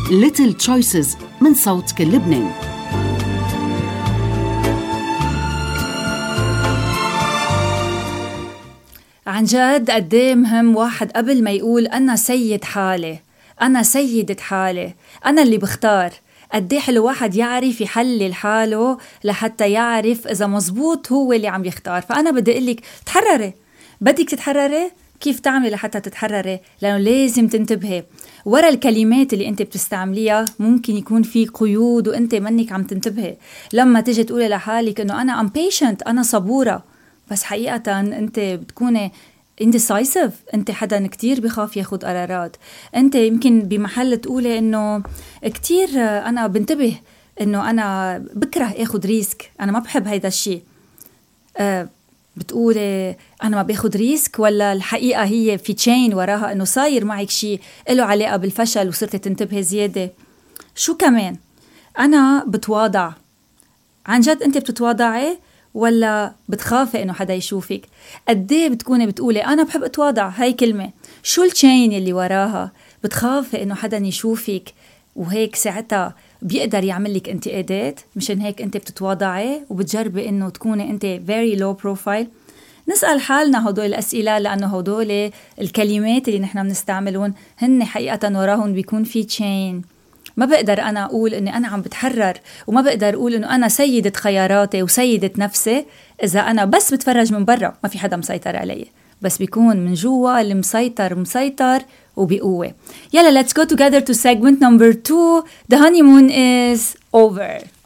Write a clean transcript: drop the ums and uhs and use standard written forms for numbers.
Little Choices من صوت كل لبنان. عن جد قديه مهم واحد قبل ما يقول أنا سيد حالي، أنا سيدة حالي، أنا اللي بختار. قديه حلو واحد يعرف يحلل حاله لحتى يعرف إذا مزبوط هو اللي عم يختار. فأنا بدي أقولك تحرري. بدك تتحرري؟ كيف تعملي لحتى تتحرري؟ لأنه لازم تنتبهي ورا الكلمات اللي أنت بتستعمليها ممكن يكون في قيود وأنت منك عم تنتبهي. لما تيجي تقولي لحالك إنه أنا I'm patient، أنا صبورة، بس حقيقة أنت بتكوني indecisive، أنت حدا كتير بخاف ياخد قرارات. أنت يمكن بمحل تقولي إنه كتير أنا بنتبه إنه أنا بكره أخد ريسك، أنا ما بحب هيدا الشيء. بتقولي أنا ما باخد ريسك، ولا الحقيقة هي في تشين وراها إنه صاير معك شيء له علاقة بالفشل وصرت تنتبه زيادة. شو كمان؟ أنا بتواضع. عن جد أنت بتتواضعي ولا بتخافي إنه حدا يشوفك؟ قديه بتكوني بتقولي أنا بحب أتواضع، هاي كلمة. شو التشين اللي وراها؟ بتخافي إنه حدا يشوفك وهيك ساعتها بيقدر يعملك انتقادات، مشان هيك أنت بتتواضعي وبتجربي إنه تكوني أنت very low profile. نسأل حالنا هدول الأسئلة، لأنه هدول الكلمات اللي نحن بنستعملون هن حقيقة وراهم بيكون في تشين. ما بقدر أنا أقول إني أنا عم بتحرر، وما بقدر أقول إنه أنا سيدة خياراتي وسيدة نفسي إذا أنا بس بتفرج من برا ما في حدا مسيطر علي، بس بيكون من جوا اللي مسيطر وبقوة. يلا let's go together to segment number 2. The honeymoon is over.